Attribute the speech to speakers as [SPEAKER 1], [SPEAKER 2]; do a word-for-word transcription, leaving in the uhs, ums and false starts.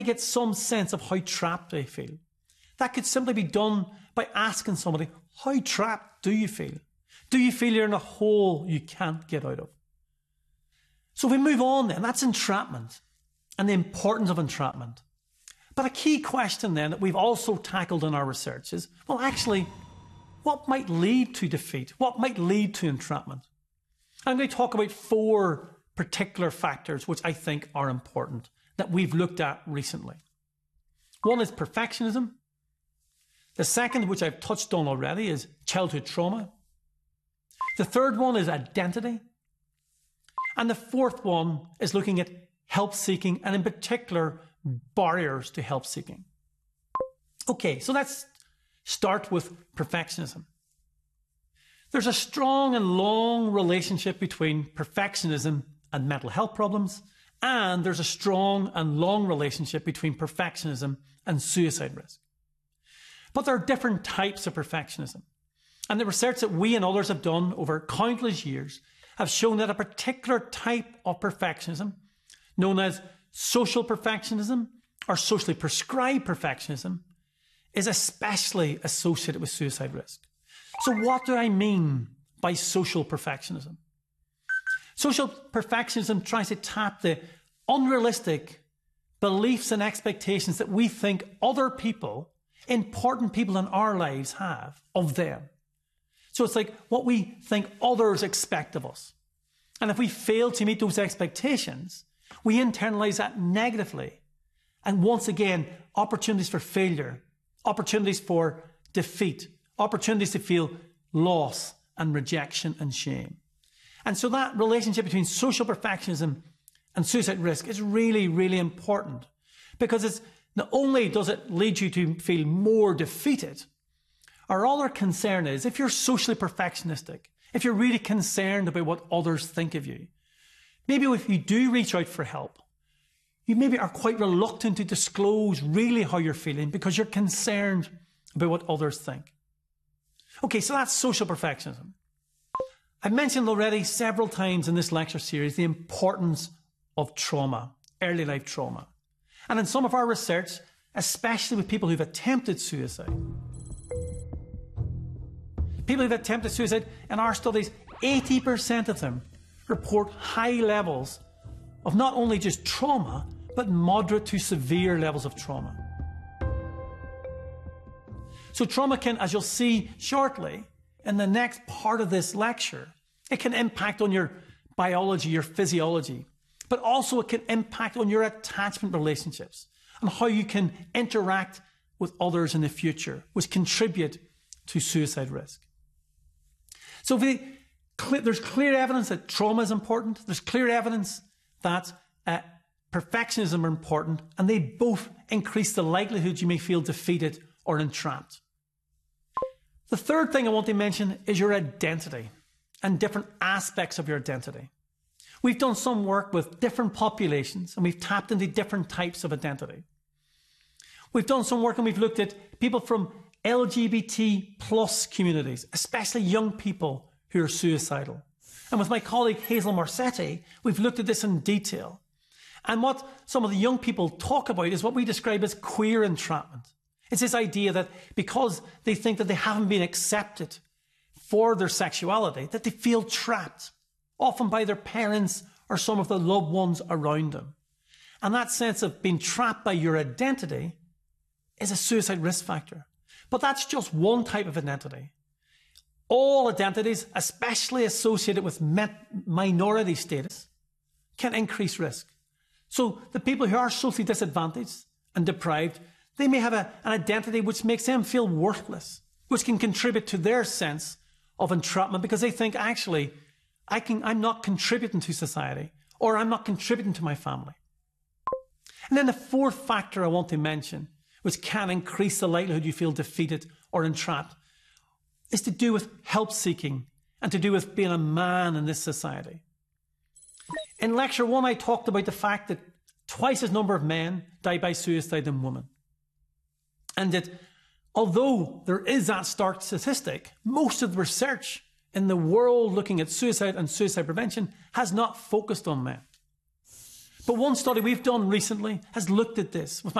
[SPEAKER 1] get some sense of how trapped they feel. That could simply be done by asking somebody, how trapped do you feel? Do you feel you're in a hole you can't get out of? So if we move on then, that's entrapment and the importance of entrapment. But a key question then that we've also tackled in our research is, well, actually, what might lead to defeat? What might lead to entrapment? I'm going to talk about four particular factors which I think are important that we've looked at recently. One is perfectionism. The second, which I've touched on already, is childhood trauma. The third one is identity. And the fourth one is looking at help seeking, and in particular, barriers to help seeking. Okay, so let's start with perfectionism. There's a strong and long relationship between perfectionism and mental health problems, and there's a strong and long relationship between perfectionism and suicide risk. But there are different types of perfectionism, and the research that we and others have done over countless years have shown that a particular type of perfectionism, known as social perfectionism or socially prescribed perfectionism, is especially associated with suicide risk. So what do I mean by social perfectionism? Social perfectionism tries to tap the unrealistic beliefs and expectations that we think other people, important people in our lives, have of them. So it's like what we think others expect of us. And if we fail to meet those expectations, we internalize that negatively. And once again, opportunities for failure, opportunities for defeat, opportunities to feel loss and rejection and shame. And so that relationship between social perfectionism and suicide risk is really, really important, because it's not only does it lead you to feel more defeated, our other concern is if you're socially perfectionistic, if you're really concerned about what others think of you, maybe if you do reach out for help, you maybe are quite reluctant to disclose really how you're feeling because you're concerned about what others think. Okay, so that's social perfectionism. I've mentioned already several times in this lecture series the importance of trauma, early life trauma. And in some of our research, especially with people who've attempted suicide, people who've attempted suicide, in our studies, eighty percent of them report high levels of not only just trauma, but moderate to severe levels of trauma. So trauma can, as you'll see shortly, in the next part of this lecture, it can impact on your biology, your physiology, but also it can impact on your attachment relationships and how you can interact with others in the future, which contribute to suicide risk. So if we, there's clear evidence that trauma is important. There's clear evidence that uh, perfectionism are important, and they both increase the likelihood you may feel defeated or entrapped. The third thing I want to mention is your identity and different aspects of your identity. We've done some work with different populations, and we've tapped into different types of identity. We've done some work and we've looked at people from L G B T plus communities, especially young people who are suicidal. And with my colleague Hazel Marsetti, we've looked at this in detail. And what some of the young people talk about is what we describe as queer entrapment. It's this idea that because they think that they haven't been accepted for their sexuality, that they feel trapped, often by their parents or some of the loved ones around them. And that sense of being trapped by your identity is a suicide risk factor. But that's just one type of identity. All identities, especially associated with minority status, can increase risk. So the people who are socially disadvantaged and deprived, they may have a, an identity which makes them feel worthless, which can contribute to their sense of entrapment because they think, actually, I can, I'm not contributing to society, or I'm not contributing to my family. And then the fourth factor I want to mention, which can increase the likelihood you feel defeated or entrapped, is to do with help seeking and to do with being a man in this society. In lecture one, I talked about the fact that twice as number of men die by suicide than women. And that although there is that stark statistic, most of the research in the world looking at suicide and suicide prevention has not focused on men. But one study we've done recently has looked at this with my